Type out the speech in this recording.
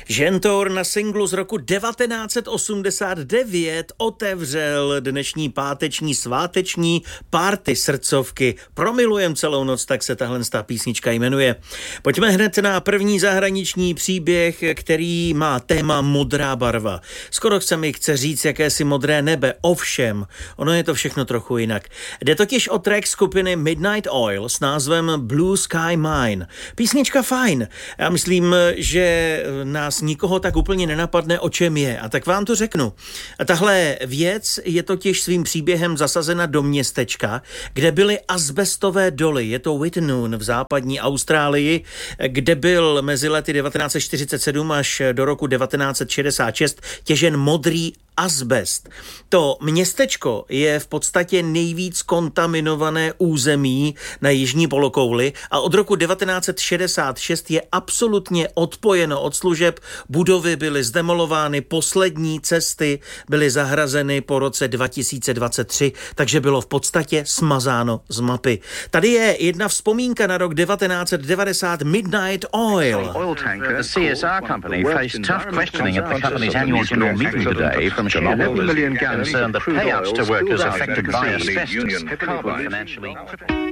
Žentour na singlu z roku 1989 otevřel dnešní páteční sváteční party srdcovky. Promilujem celou noc, tak se tahle písnička jmenuje. Pojďme hned na první zahraniční příběh, který má téma modrá barva. Skoro se mi chce říct jakési modré nebe, ovšem, ono je to všechno trochu jinak. Jde totiž o track skupiny Midnight Oil s názvem Blue Sky Mine. Písnička fajn. Já myslím, že nás nikoho tak úplně nenapadne, o čem je. A tak vám to řeknu. A tahle věc je totiž svým příběhem zasazena do městečka, kde byly azbestové doly. Je to Wittenoom v západní Austrálii, kde byl mezi lety 1947 až do roku 1966 těžen modrý azbest. To městečko je v podstatě nejvíc kontaminované území na jižní polokouli a od roku 1966 je absolutně odpojeno od služeb. Budovy byly zdemolovány, poslední cesty byly zahrazeny po roce 2023, takže bylo v podstatě smazáno z mapy. Tady je jedna vzpomínka na rok 1990 Midnight Oil. Oil tanker, the CSR company, faced tough questioning at the company's annual general meeting today from shareholders concerned that payouts to workers affected by asbestos have financially crippled.